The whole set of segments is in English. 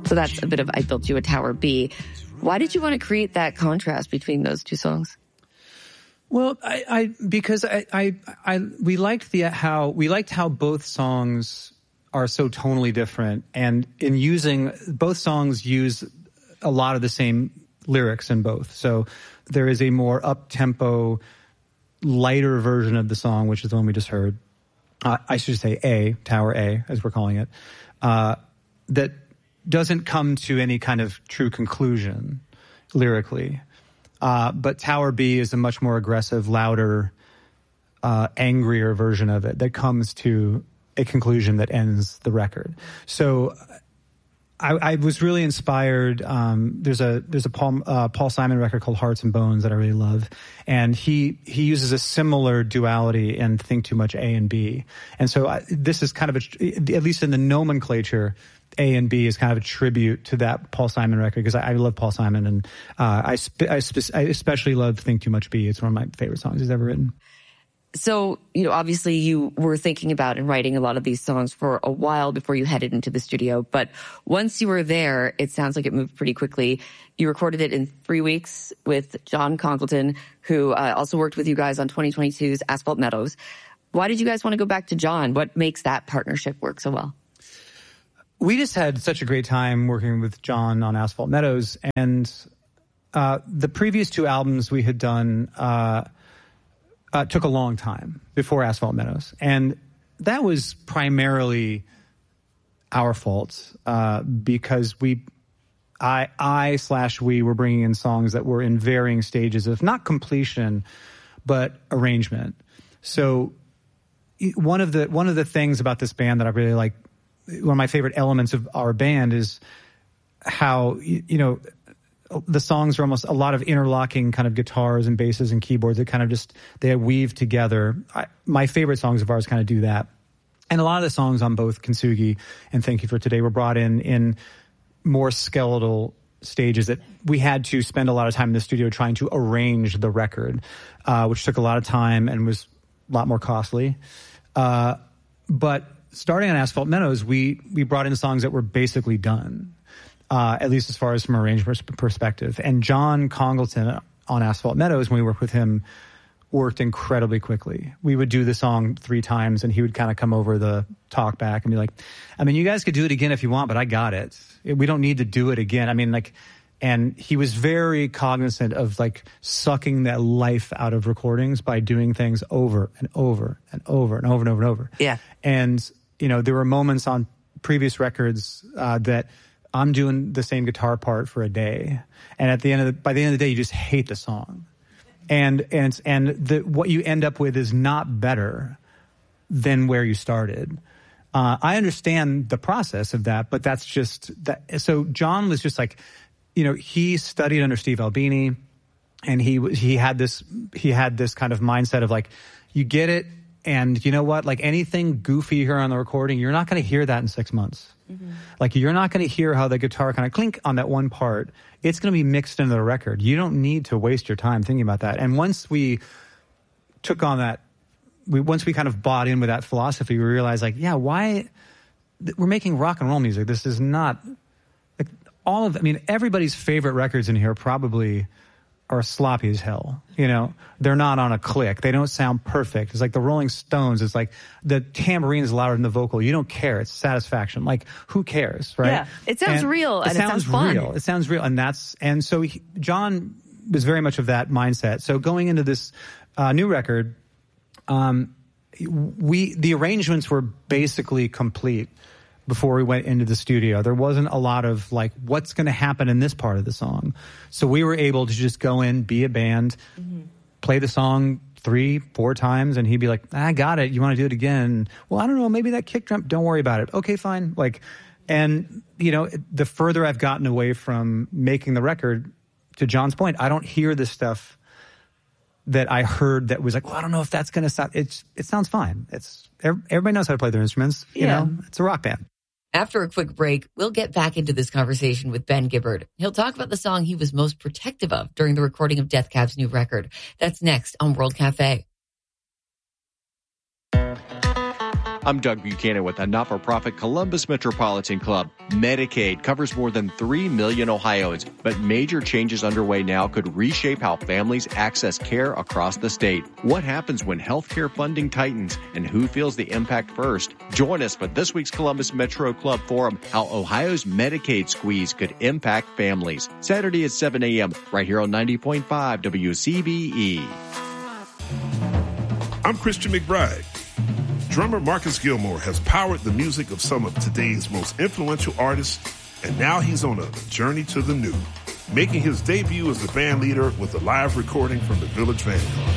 So that's a bit of I Built You a Tower B. Why did you want to create that contrast between those two songs? Well, because we liked how both songs are so tonally different, and in using both songs use a lot of the same lyrics in both. So there is a more up-tempo, lighter version of the song, which is the one we just heard. I should say Tower A, as we're calling it, that doesn't come to any kind of true conclusion lyrically. But Tower B is a much more aggressive, louder, angrier version of it that comes to a conclusion that ends the record. So I was really inspired. There's a Paul Simon record called Hearts and Bones that I really love, and he uses a similar duality in Think Too Much A and B. And so this is kind of at least in the nomenclature, A and B is kind of a tribute to that Paul Simon record, because I love Paul Simon, and I especially love Think Too Much B. It's one of my favorite songs he's ever written. So, obviously you were thinking about and writing a lot of these songs for a while before you headed into the studio. But once you were there, it sounds like it moved pretty quickly. You recorded it in 3 weeks with John Congleton, who also worked with you guys on 2022's Asphalt Meadows. Why did you guys want to go back to John? What makes that partnership work so well? We just had such a great time working with John on Asphalt Meadows. And the previous two albums we had done took a long time before Asphalt Meadows. And that was primarily our fault because we were bringing in songs that were in varying stages of not completion, but arrangement. So one of the things about this band that I really like, one of my favorite elements of our band is how, the songs are almost a lot of interlocking kind of guitars and basses and keyboards that kind of they weave together. My favorite songs of ours kind of do that. And a lot of the songs on both Kintsugi and Thank You for Today were brought in more skeletal stages that we had to spend a lot of time in the studio trying to arrange the record, which took a lot of time and was a lot more costly. But starting on Asphalt Meadows, we brought in songs that were basically done. At least as far as from arrangement perspective. And John Congleton on Asphalt Meadows, when we worked with him, worked incredibly quickly. We would do the song 3 times, and he would kind of come over the talk back and be like, you guys could do it again if you want, but I got it. We don't need to do it again. And he was very cognizant of sucking that life out of recordings by doing things over and over and over and over and over and over. Yeah. And, there were moments on previous records that I'm doing the same guitar part for a day, and by the end of the day, you just hate the song, and what you end up with is not better than where you started. I understand the process of that, but that's just that. So John was just he studied under Steve Albini, and he had this kind of mindset of you get it, and you know what, anything goofy here on the recording, you're not going to hear that in 6 months. Mm-hmm. You're not going to hear how the guitar kind of clink on that one part. It's going to be mixed into the record. You don't need to waste your time thinking about that. And once we took on that, once we kind of bought in with that philosophy, we realized why we're making rock and roll music. This is not everybody's favorite records in here probably are sloppy as hell. They're not on a click. They don't sound perfect. It's like the Rolling Stones. It's like the tambourine is louder than the vocal. You don't care. It's satisfaction. Who cares, right? Yeah. It sounds real, and it sounds fun. It sounds real. And so John was very much of that mindset. So going into this new record, the arrangements were basically complete before we went into the studio. There wasn't a lot of what's going to happen in this part of the song. So we were able to just go in, be a band, play the song 3-4 times, and he'd be like, I got it. You want to do it again? Well, I don't know. Maybe that kick drum. Don't worry about it. Okay, fine. And the further I've gotten away from making the record, to John's point, I don't hear the stuff that I heard that was I don't know if that's going to sound. It sounds fine. Everybody knows how to play their instruments. You know, it's a rock band. After a quick break, we'll get back into this conversation with Ben Gibbard. He'll talk about the song he was most protective of during the recording of Death Cab's new record. That's next on World Cafe. I'm Doug Buchanan with the not-for-profit Columbus Metropolitan Club. Medicaid covers more than 3 million Ohioans, but major changes underway now could reshape how families access care across the state. What happens when healthcare funding tightens, and who feels the impact first? Join us for this week's Columbus Metro Club Forum, How Ohio's Medicaid Squeeze Could Impact Families. Saturday at 7 a.m., right here on 90.5 WCBE. I'm Christian McBride. Drummer Marcus Gilmore has powered the music of some of today's most influential artists, and now he's on a journey to the new, making his debut as the band leader with a live recording from the Village Vanguard.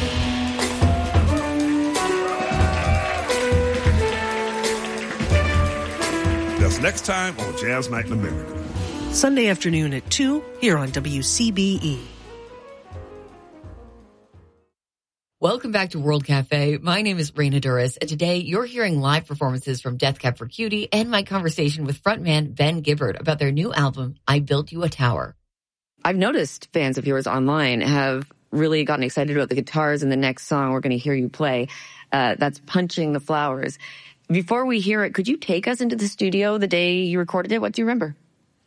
That's next time on Jazz Night in America. Sunday afternoon at 2 here on WCBE. Welcome back to World Cafe. My name is Raina Duras, and today you're hearing live performances from Death Cab for Cutie and my conversation with frontman Ben Gibbard about their new album, I Built You a Tower. I've noticed fans of yours online have really gotten excited about the guitars in the next song we're going to hear you play. That's Punching the Flowers. Before we hear it, could you take us into the studio the day you recorded it? What do you remember?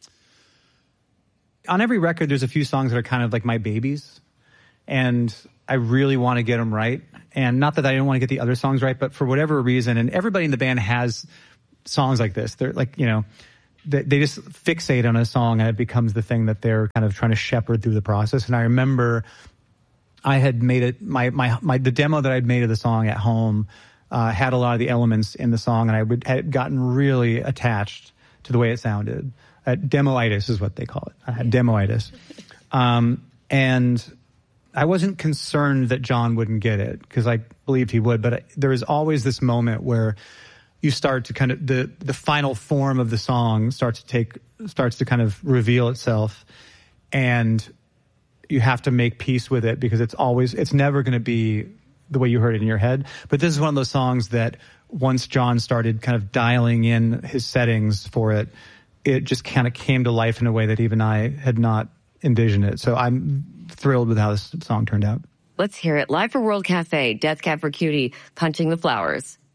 On every record, there's a few songs that are kind of like my babies, and I really want to get them right. And not that I don't want to get the other songs right, but for whatever reason, and everybody in the band has songs like this. They're like, they just fixate on a song and it becomes the thing that they're kind of trying to shepherd through the process. And I remember I had made it, the demo that I'd made of the song at home had a lot of the elements in the song, and I had gotten really attached to the way it sounded. Demoitis is what they call it. I had demoitis. And I wasn't concerned that John wouldn't get it because I believed he would, but there was always this moment where you start to kind of, the final form of the song starts to kind of reveal itself, and you have to make peace with it because it's never going to be the way you heard it in your head. But this is one of those songs that once John started kind of dialing in his settings for it, it just kind of came to life in a way that even I had not envisioned it. So I'm thrilled with how this song turned out. Let's hear it live for World Cafe, Death Cab for Cutie, Punching the Flowers.